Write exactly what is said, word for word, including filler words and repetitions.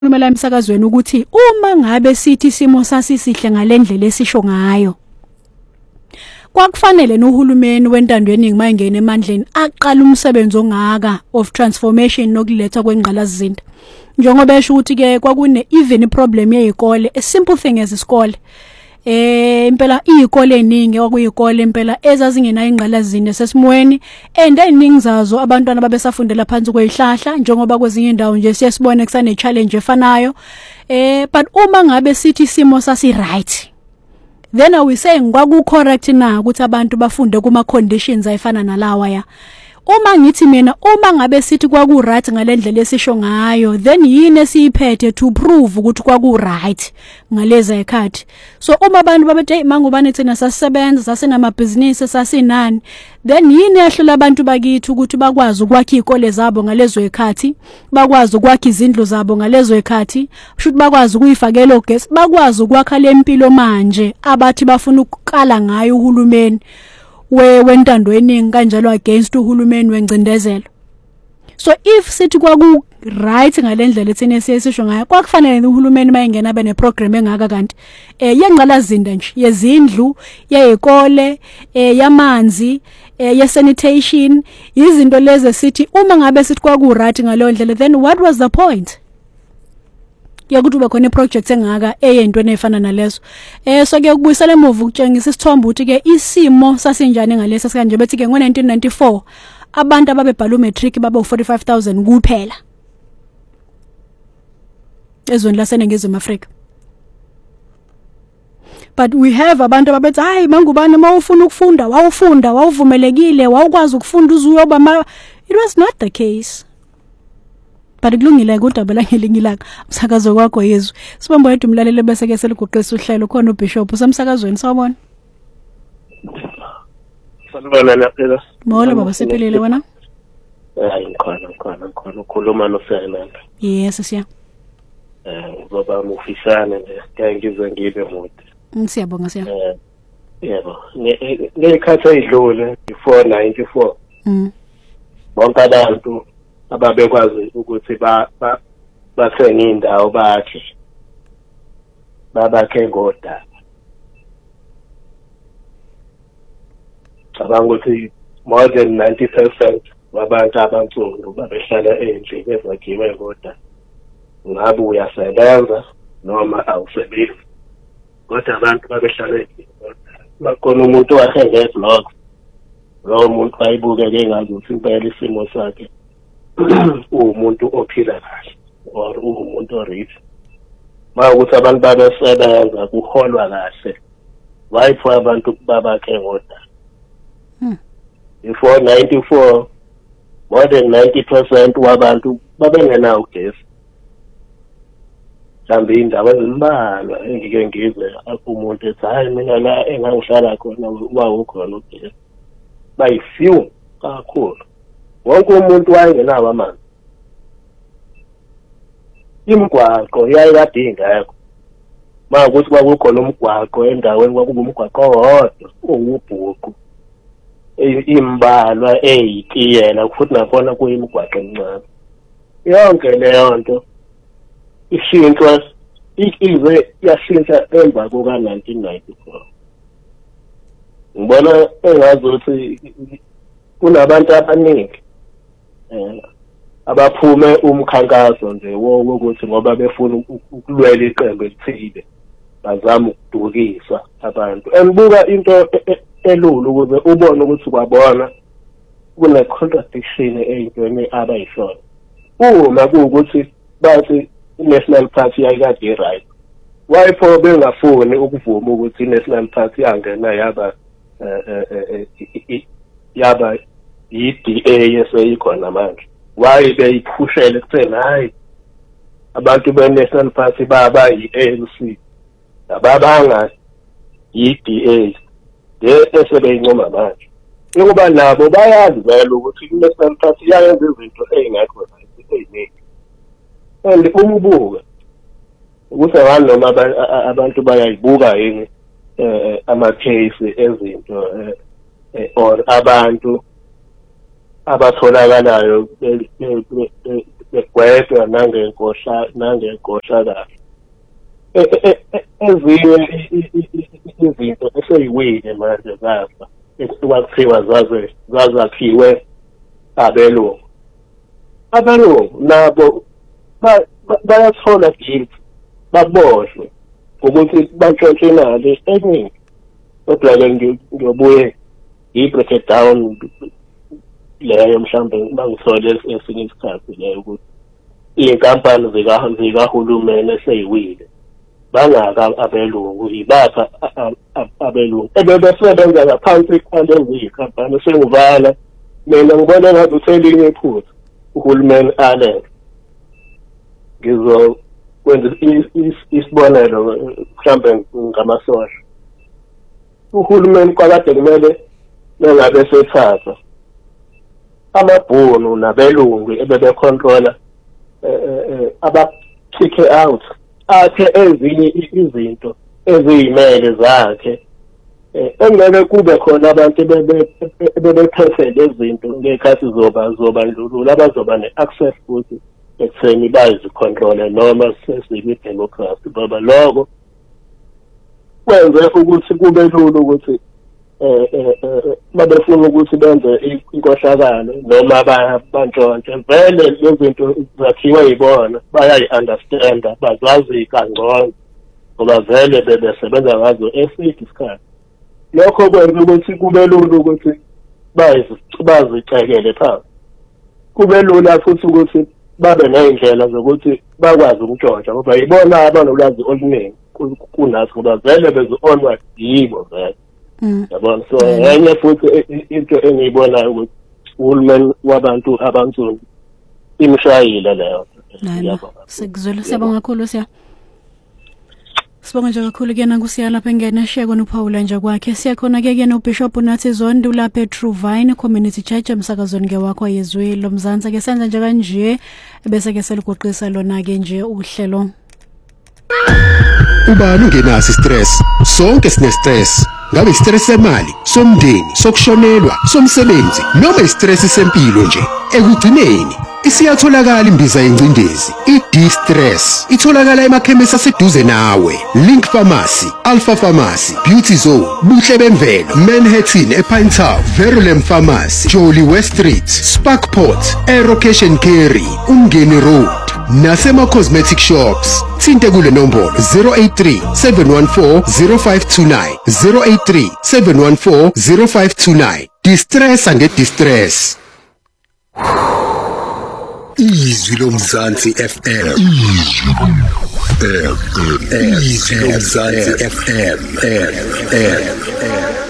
Kumele emsakazweni ukuthi uma ngabe sithi isimo sasisihle ngalendlela esisho ngayo kwakufanele nohulumeni wentando yeningi mayengena emandleni aqala umsebenzi ongaka of transformation nokuletha kwengqalazizinda njengoba esho ukuthi ke kwakune even problem yezikole a simple thing as isikole eh impela izikole eziningi kwakuyikole impela ezazingena ingqalazizinda sesimweni and eziningi zazo abantwana babesafundela phansi kwezihlahla njengoba kwezinye indawo nje siyasibona kusane challenge efanayo eh but uma ngabe sithi isimo sasi right then are we saying kwaku correct na ukuthi abantu bafunde kuma conditions ayifana nalawa ya uma ngithi mina uma ngabe sithi kwaku right ngalendlela esisho ngayo then yini esiyiphethe to prove ukuthi kwaku right ngaleza ekhathi so uma abantu babethe mangubane thina sasebenza sasenama business sasinani then yini yahlola abantu bakithi ukuthi bakwazi ukwakha izikole zabo ngalezo ekhathi bakwazi ukwakha izindlu zabo ngalezo ekhathi should bakwazi ukuyifakela ogesi bakwazi ukwakha lempilo manje abathi bafuna ukukala ngayo uhulumeni we wentando yeningi kanjalo against uhulumeni wengcindezelo so if sithi kwaku right ngalendlela ethene siyesisho ngayo kwakufanele uhulumeni mayengena bene program engaka kanti eh yengqalazinda nje yezindlu yezikole eh yamanzi eh ye sanitation izinto lezi sithi uma ngabe sithi kwaku right ngalo ndlela then what was the point yakuthi ube khona iproject engaka eyentweni efana nalezo eh so ke ukubuyisela emuva ukutshengisa isithombe ukuthi ke isimo sasinjani ngalesa sikanje bethi ke ngo nineteen ninety-four abantu ababebhala umatric baba u forty-five thousand kuphela ezweni laseNingizimu Afrika but we have abantu ababethi hayi mangubani mawufuna ukufunda wawufunda wawuvumelekile wawukwazi ukufunda uzuyoba it was not the case but kulungile kodwa la ngelingilanga umsakazo wakho Yesu sibambo yedwa umlaleli bese ke seliguqisa uhlelo khona uBishop usamsakazweni sawubona Sanibona lapha Molo baba sephelele wena hayi ngikhona ngikhona ngikhona ukhuluma noSenanda yes siya eh baba umfishane nje ngeke ngize ngibe mude siyabonga siya eh yebo ngekhathi edlule before ninety-four mm bonke abantu ababekwazi ukuthi ba bathenge indawo bakhe babakhe ngodaba cabanga ukuthi more than ninety percent wabantu abansundu babehlala endlini ezakhiwe ngodaba ngabe uyasebenza noma awusebenzi kodwa abantu babehlala endlini bakhona umuntu wathenge blog lo muntu ayibuke ke ngazi ukuthi impela isimo sakhe umuntu ophila kahle or umuntu orich mawukuthi abantu babesebenza kuholwa kahle wayipho abantu babakhe ngodaba hmm before ninety-four more than ninety percent wabantu babengena ugesi mhlambe indaba ezimbalwa engike ngizwe umuntu ethi hayi mina la engangihlala khona wawukhona ugesi bayifew kakhulu wonke umuntu wayengenawo amanzi imigwaqo yayikadingeko mawukuthi kwakukhona umgwaqo endaweni kwakuba umgwaqo wodwa owubhuqu imbalwa eyitiyela futhi nakhona kuyimigwaqo emincane yonke leyo nto ishintshwa ikize yashintsha emva kuka nineteen ninety-four ngibona engazi ukuthi kunabantu abaningi eh abaphume umkhankaso nje wokuthi ngoba befuna ukulwela iqembu elithile bazama ukudukisa abantu engibuka into elula ukuze ubone ukuthi kwabona kune contradiction eyintweni abayishona uma kuukuthi bathi iNational Party ayikade right why pho bengafuni ukuvuma ukuthi iNational Party angena yaba yaba i-D A yeseyikhona manje why beyiphushele kuthena hayi abantu be-National Party baba yi-A N C ababanga yi-D A esebeyincoma manje ukuba nabo bayazi vele ukuthi i-National Party yayenza izinto ezingekho eziningi and umubuka ukuthi noma abantu bayayibuka yini ama-case ezinto or abantu abatholakalayo begwedwa nangenkohla nangenkohlakalo. Ezinye izinto eseyiwile manje zafa ekwakuthiwa zaze zazakhiwe abelungu. Abelungu nabo bayathola guilt, baboshwe ukuthi bantshontshe imali eningi. Kodwa-ke ngiyobuye ngiyibreak it down leyo mhlawumbe bangithole esinye isikhathi leyo ukuthi iy'nkampani zikahulumeni eseyiwile bangaka abelungu, ibapha abelungu ebebesebenza ngaphansi kwalezi iy'nkampani sengivala mina ngibona ngathi uthelinye iphutha uhulumeni alenze. Ngizokwenza isibonelo mhlawumbe ngamasosha. Uhulumeni kwakade kumele nengabe sethatha amabhunu nabelungu ebebecontrola aba-kick out akhe ezinye izinto eziyimele zakhe engeke kube khona abantu bebephethe lezi zinto ngekhathi zoba zobandlululo abazoba ne-access futhi ekutheni bazicontrole noma sesiyidemocracy ngoba lokho kwenze ukuthi kube lula ukuthi babefuna ukuthi benze inkohlakalo noma bantshontshe vele lezi zinto zakhiwe yibona bayayi-understanda bazazi kangcono ngoba vele bebesebenza ngazo eside isikhathi. Lokho kwenza ukuthi kube lula ukuthi bazicekele phansi. Kube lula futhi ukuthi babe ney'ndlela zokuthi bakwazi ukutshontsha ngoba yibona abanolwazi oluningi kunathi ngoba vele bezi-onwa yibo vele. Yabona, so enye futhi into engiyibonayo ukuthi uhulumeni wabantu abansundu imshayile leyo. Sikuzwela, siyabonga kakhulu siya. Sibonga nje kakhulu kuyena ngusiya lapha engene sheko noPaula nje kwakhe. Siyakhona ke kuyena uBishop Nathi Zondo lapha eTruevine Community Church emsakazweni ke wakho yezwe loMzansi ke senza nje kanje bese ke seligoqisa lona ke nje uhlelo. Ubani ungenasi stress? Sonke sine stress. Ngabe stress semali, somndeni, sokushonelwa, somsebenzi, noma istress sempilo nje. Ekugcineni isiyatholakala imbiza yencindezi, i-D-Stress. Itholakala emakhemisi aseduze nawe. Link Pharmacy, Alpha Pharmacy, Beauty Zone, Buhle Bemvelo, Manhattan ePine Town, Verulam Pharmacy, Jolly West Street, Sparkport, Aerocation Carry, Umgeni Road, nasema cosmetic shops. Thinte kule nombolo zero eight three, seven one four, zero five two nine, zero eight three, seven one four, zero five two nine. Distress and distress. Izwi loMzansi F M. Izwi loMzansi F M.